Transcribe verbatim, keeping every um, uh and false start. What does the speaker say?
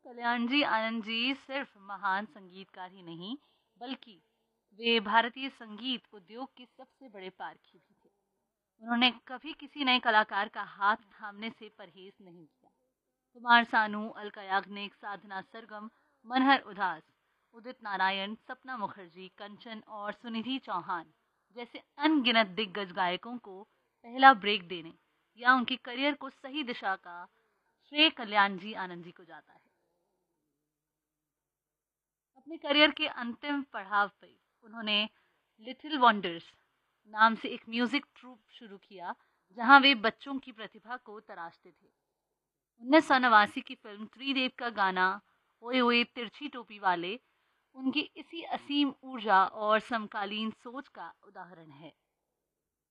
कल्याण जी आनंद जी सिर्फ महान संगीतकार ही नहीं, बल्कि वे भारतीय संगीत उद्योग के सबसे बड़े पारखी भी थे। उन्होंने कभी किसी नए कलाकार का हाथ थामने से परहेज नहीं किया। कुमार सानू, अलका याग्निक, साधना सरगम, मनहर उदास, उदित नारायण, सपना मुखर्जी, कंचन और सुनिधि चौहान जैसे अनगिनत दिग्गज गायकों को पहला ब्रेक देने या उनकी करियर को सही दिशा का श्रेय कल्याण जी आनंद जी को जाता है। अपने करियर के अंतिम पड़ाव पर उन्होंने लिटिल वंडर्स नाम से एक म्यूजिक ट्रूप शुरू किया, जहां वे बच्चों की प्रतिभा को तराशते थे। उन्नीस सौ नवासी की फिल्म त्रिदेव का गाना ओए ओए तिरछी टोपी वाले उनकी इसी असीम ऊर्जा और समकालीन सोच का उदाहरण है।